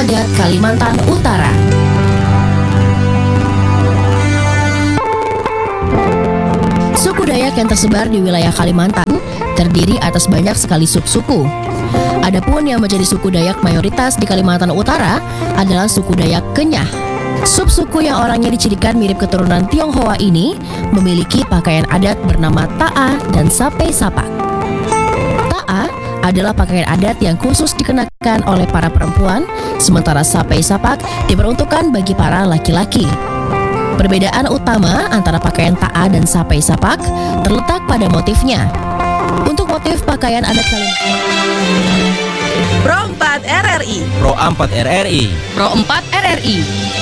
adat Kalimantan Utara. Suku Dayak yang tersebar di wilayah Kalimantan terdiri atas banyak sekali subsuku. Adapun yang menjadi suku Dayak mayoritas di Kalimantan Utara adalah suku Dayak Kenyah. Subsuku yang orangnya dicirikan mirip keturunan Tionghoa ini memiliki pakaian adat bernama ta'a dan sape sapak. Ta'a adalah pakaian adat yang khusus dikenakan oleh para perempuan, sementara sape sapak diperuntukkan bagi para laki-laki. Perbedaan utama antara pakaian ta'a dan sape sapak terletak pada motifnya. Untuk motif pakaian adat Kalimantan, Pro 4 RRI. Pro 4 RRI. Pro 4 RRI.